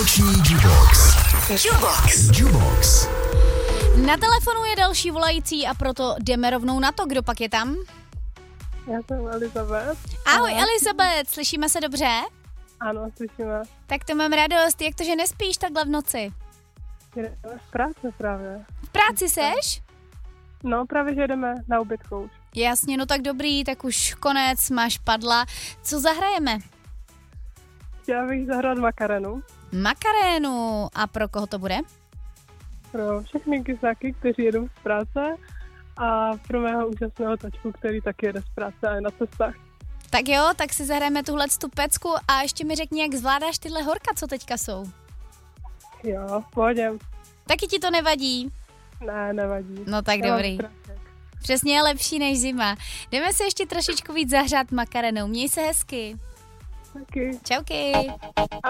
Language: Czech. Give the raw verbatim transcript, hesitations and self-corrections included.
Noční Jubox. Jubox. Jubox. Na telefonu je další volající a proto jdeme rovnou na to, kdo pak je tam. Já jsem Elizabeth. Ahoj Elizabeth, slyšíme se dobře? Ano, slyšíme. Tak to mám radost, jak to, že nespíš takhle v noci? Jdeme z práce právě. V práci seš? No, právě, že jdeme na obědku už. Jasně, no tak dobrý, tak už konec, máš padla. Co zahrajeme? Chtěla bych zahrát Makarenu. Makarénu. A pro koho to bude? Pro všechny kysáky, kteří jedou z práce a pro mého úžasného tačku, který taky jede z práce a je na cestách. Tak jo, tak si zahrajeme tuhle tu pecku a ještě mi řekni, jak zvládáš tyhle horka, co teďka jsou. Jo, v pohodě. Taky ti to nevadí? Ne, nevadí. No tak Já mám dobrý. stráček. Přesně je lepší než zima. Jdeme se ještě trošičku víc zahřát makarenou. Měj se hezky. Taky. Čauky.